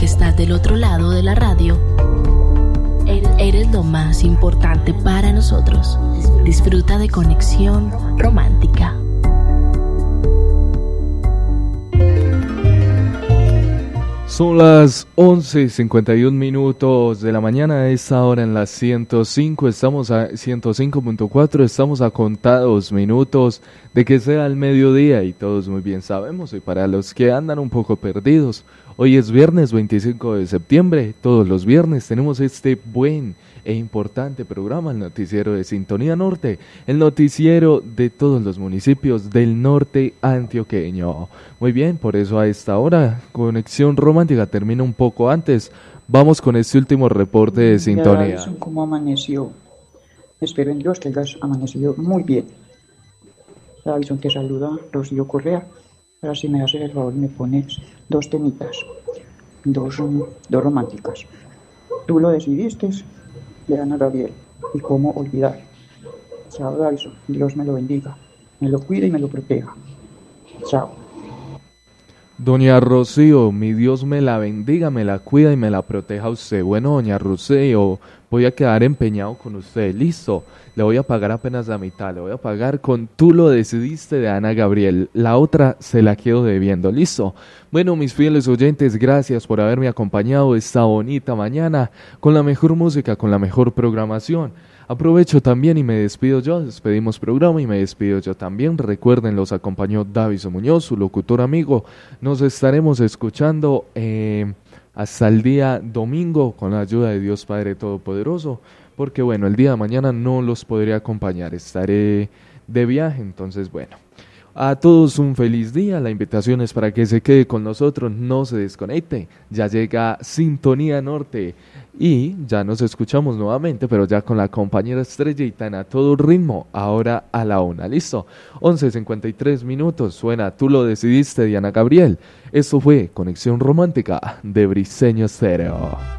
estás del otro lado de la radio, eres lo más importante para nosotros. Disfruta de Conexión Romántica. Son las 11:51 de la mañana. A esta hora en las 105, estamos a 105.4, estamos a contados minutos de que sea el mediodía y todos muy bien sabemos, y para los que andan un poco perdidos, hoy es viernes 25 de septiembre, todos los viernes tenemos este buen e importante programa, el noticiero de Sintonía Norte, el noticiero de todos los municipios del norte antioqueño. Muy bien, por eso a esta hora, Conexión Romántica termina un poco antes. Vamos con este último reporte de sintonía. ¿Cómo amaneció? Espero en Dios que hayas amanecido muy bien. Davison, te saluda Rocío Correa. Ahora si me haces el favor y me pones dos temitas, dos románticas. Tú lo decidiste, de Ana Gabriel, y cómo olvidar. Chao, Davison, Dios me lo bendiga, me lo cuide y me lo proteja. Chao. Doña Rocío, mi Dios me la bendiga, me la cuida y me la proteja a usted. Bueno, doña Rocío, voy a quedar empeñado con usted, listo. Le voy a pagar apenas la mitad, le voy a pagar con Tú lo decidiste de Ana Gabriel. La otra se la quedo debiendo, listo. Bueno, mis fieles oyentes, gracias por haberme acompañado esta bonita mañana con la mejor música, con la mejor programación. Aprovecho también y me despido yo, despedimos programa y me despido yo también. Recuerden, los acompañó Davison Muñoz, su locutor amigo. Nos estaremos escuchando hasta el día domingo con la ayuda de Dios Padre Todopoderoso, porque bueno, el día de mañana no los podré acompañar, estaré de viaje, entonces bueno. A todos un feliz día, la invitación es para que se quede con nosotros, no se desconecte, ya llega Sintonía Norte y ya nos escuchamos nuevamente, pero ya con la compañera Estrellita en A Todo Ritmo, ahora a la 1, ¿listo? 11:53, suena Tú lo decidiste de Ana Gabriel. Esto fue Conexión Romántica de Briseño Stereo.